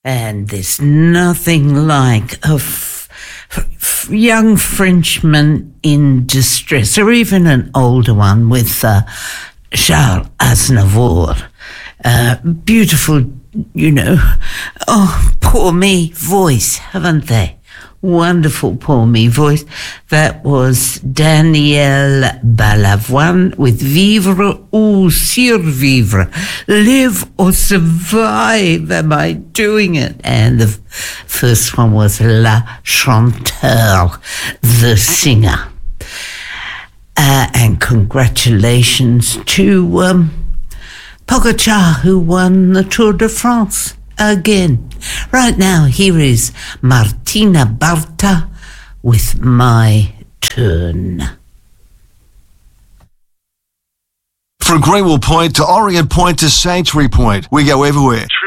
And there's nothing like a young Frenchman in distress, or even an older one with Charles Aznavour. Beautiful, pour me voice, haven't they? Wonderful pour me voice. That was Daniel Balavoine with Vivre ou Survivre. Live or survive. Am I doing it? And the first one was La Chanteuse, the singer. And congratulations to Pogacar, who won the Tour de France again. Right now, here is Martina Barta with My Turn. From Greenwell Point to Orient Point to Sanctuary Point, we go everywhere.